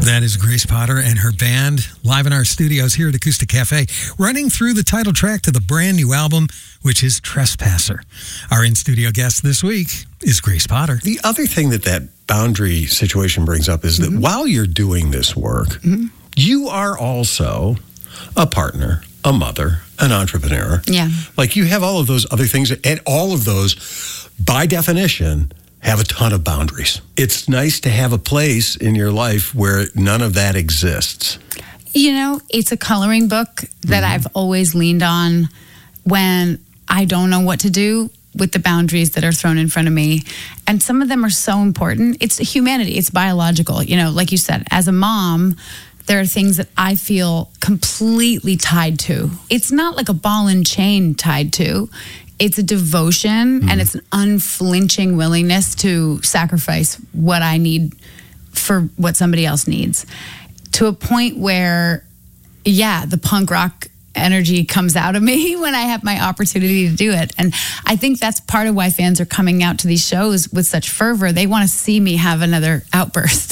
That is Grace Potter and her band live in our studios here at Acoustic Cafe, running through the title track to the brand new album, which is Trespasser. Our in-studio guest this week is Grace Potter. The other thing that boundary situation brings up is that while you're doing this work, you are also a partner, a mother, an entrepreneur. Yeah. Like you have all of those other things, and all of those, by definition, have a ton of boundaries. It's nice to have a place in your life where none of that exists. You know, it's a coloring book that I've always leaned on when I don't know what to do with the boundaries that are thrown in front of me. And some of them are so important. It's humanity. It's biological. You know, like you said, as a mom, there are things that I feel completely tied to. It's not like a ball and chain tied to. It's a devotion and it's an unflinching willingness to sacrifice what I need for what somebody else needs. To a point where, yeah, the punk rock energy comes out of me when I have my opportunity to do it. And I think that's part of why fans are coming out to these shows with such fervor. They want to see me have another outburst.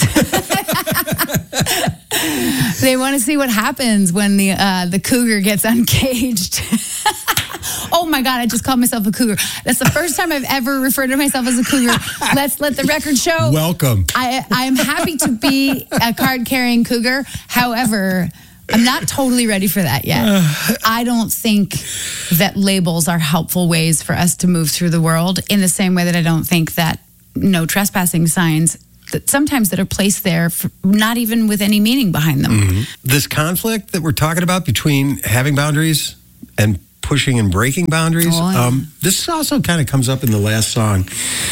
They want to see what happens when the cougar gets uncaged. Oh my God, I just called myself a cougar. That's the first time I've ever referred to myself as a cougar. Let's let the record show. Welcome. I am happy to be a card-carrying cougar. However, I'm not totally ready for that yet. I don't think that labels are helpful ways for us to move through the world, in the same way that I don't think that no trespassing signs that sometimes that are placed there for not even with any meaning behind them. This conflict that we're talking about between having boundaries and pushing and breaking boundaries, this also kind of comes up in the last song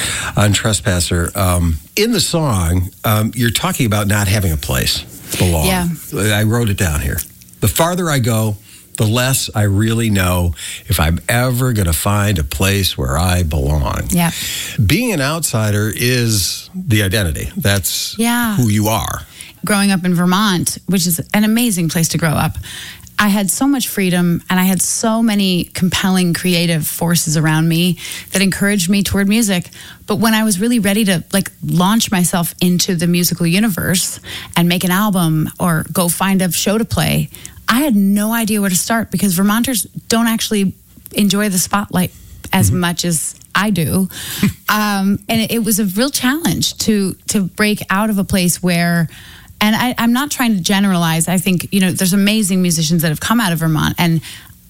on Trespasser. In the song, you're talking about not having a place belong. Yeah. I wrote it down here. The farther I go, the less I really know if I'm ever going to find a place where I belong. Yeah. Being an outsider is the identity. That's who you are. Growing up in Vermont, which is an amazing place to grow up, I had so much freedom and I had so many compelling creative forces around me that encouraged me toward music. But when I was really ready to launch myself into the musical universe and make an album or go find a show to play, I had no idea where to start, because Vermonters don't actually enjoy the spotlight as much as I do. And it was a real challenge to break out of a place where, and I'm not trying to generalize. I think, there's amazing musicians that have come out of Vermont, and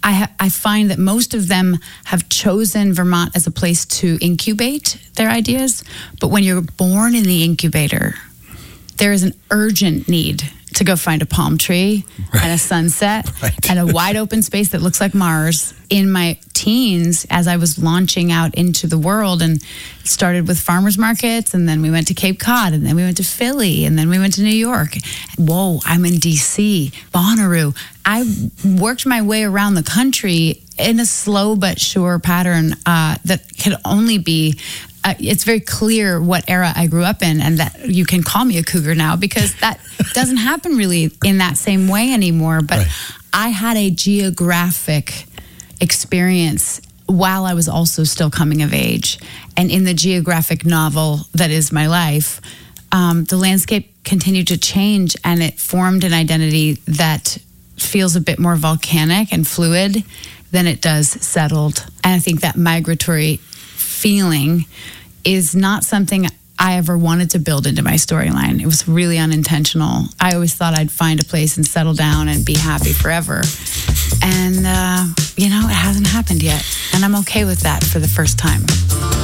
I find that most of them have chosen Vermont as a place to incubate their ideas. But when you're born in the incubator, there is an urgent need to go find a palm tree and a sunset and a wide open space that looks like Mars. In my teens, as I was launching out into the world, and started with farmers markets, and then we went to Cape Cod, and then we went to Philly, and then we went to New York. Whoa, I'm in DC, Bonnaroo. I worked my way around the country in a slow but sure pattern that could only be it's very clear what era I grew up in, and that you can call me a cougar now, because that doesn't happen really in that same way anymore. But I had a geographic experience while I was also still coming of age. And in the geographic novel that is my life, the landscape continued to change, and it formed an identity that feels a bit more volcanic and fluid than it does settled. And I think that migratory feeling is not something I ever wanted to build into my storyline. It was really unintentional. I always thought I'd find a place and settle down and be happy forever. And, it hasn't happened yet. And I'm okay with that for the first time.